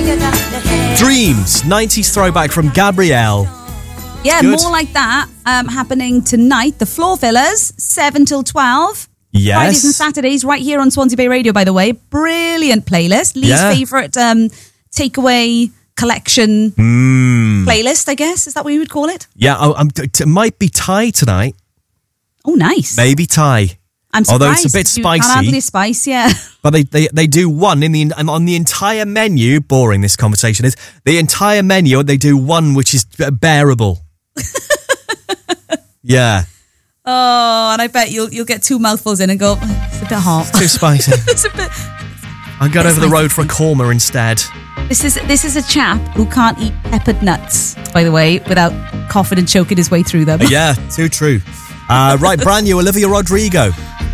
Dreams, 90s throwback from Gabrielle. Yeah, Good. more like that happening tonight. The Floor Fillers, 7 till 12. Yes. Fridays and Saturdays, right here on Swansea Bay Radio, by the way. Brilliant playlist. Lee's favourite takeaway collection playlist, I guess. Is that what you would call it? Yeah, it might be Thai tonight. Oh, nice. Maybe Thai. I'm surprised. Although it's a bit spicy. You can't add the spice, yeah. But they do one on the entire menu. Boring this conversation is. The entire menu, they do one which is bearable. Yeah. Oh, and I bet you'll get 2 mouthfuls in and go, it's a bit hot. It's too spicy. It's a bit. I'll go over the road for a korma instead. This is a chap who can't eat peppered nuts, by the way, without coughing and choking his way through them. Yeah, too true. Right, brand new Olivia Rodrigo.